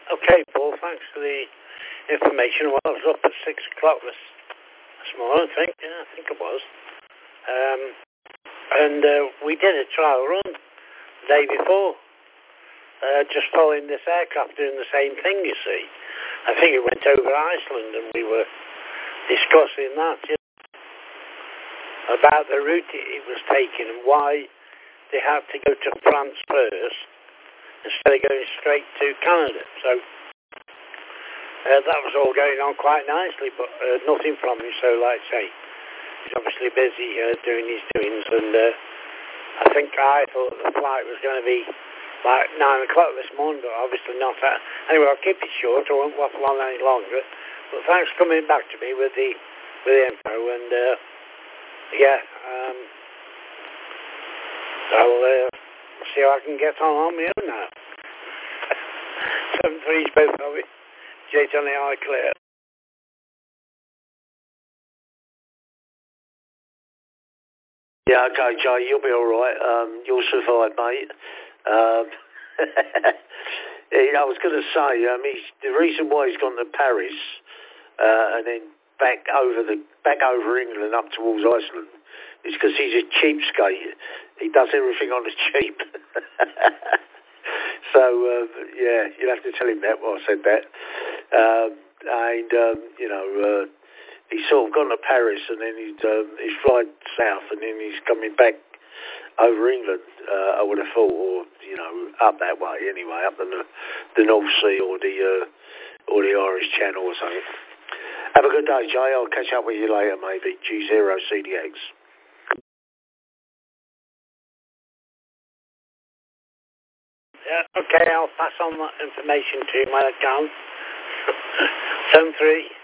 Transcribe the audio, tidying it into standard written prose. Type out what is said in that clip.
Okay, Paul, thanks for the information. Well, I was up at 6 o'clock this morning, I think. Yeah, I think it was. We did a trial run the day before, just following this aircraft doing the same thing, you see. I think it went over Iceland, and we were discussing that, about the route it was taking and why they had to go to France first instead of going straight to Canada. So that was all going on quite nicely, but nothing from him. So, like I say, he's obviously busy doing his doings, and I thought the flight was going to be like 9 o'clock this morning, but obviously not. Anyway, I'll keep it short. I won't waffle on any longer. But thanks for coming back to me with the info, and I'll see how I can get on my own now. 7-3's both of it. J Johnny I clear. Yeah, okay, Jay, you'll be all right. You'll survive, mate. I was going to say, the reason why he's gone to Paris and then back over England up towards Iceland is because he's a cheapskate. He does everything on the cheap. So you'll have to tell him that while I said that. He's sort of gone to Paris and then he's flying south and then he's coming back over England, I would have thought, or, up that way anyway, up the North Sea or the Irish Channel or something. Have a good day, Jay. I'll catch up with you later, maybe. G0CDX. Yeah, okay, I'll pass on that information to you when I can. 7-3.